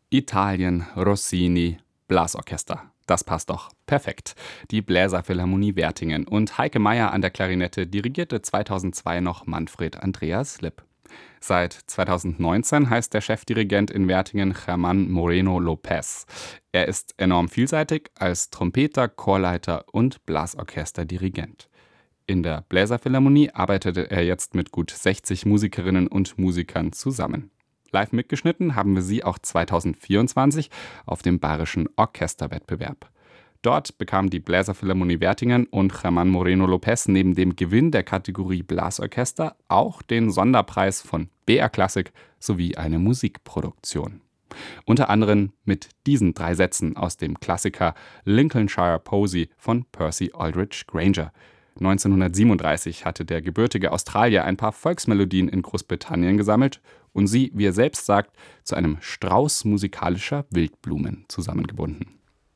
Italien, Rossini, Blasorchester. Das passt doch perfekt. Die Bläserphilharmonie Wertingen und Heike Meyer an der Klarinette dirigierte 2002 noch Manfred Andreas Lipp. Seit 2019 heißt der Chefdirigent in Wertingen Germán Moreno Lopez. Er ist enorm vielseitig als Trompeter, Chorleiter und Blasorchesterdirigent. In der Bläserphilharmonie arbeitete er jetzt mit gut 60 Musikerinnen und Musikern zusammen. Live mitgeschnitten haben wir sie auch 2024 auf dem Bayerischen Orchesterwettbewerb. Dort bekam die Bläserphilharmonie Wertingen und Germán Moreno Lopez neben dem Gewinn der Kategorie Blasorchester auch den Sonderpreis von BR Classic sowie eine Musikproduktion. Unter anderem mit diesen 3 Sätzen aus dem Klassiker Lincolnshire Posy von Percy Aldrich Granger. 1937 hatte der gebürtige Australier ein paar Volksmelodien in Großbritannien gesammelt und sie, wie er selbst sagt, zu einem Strauß musikalischer Wildblumen zusammengebunden.